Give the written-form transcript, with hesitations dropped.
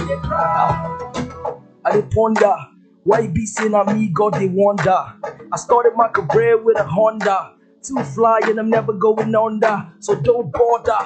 I dey ponder why you be saying on me, God they wonder. I started my career with a Honda. Too fly and I'm never going under, so don't bother.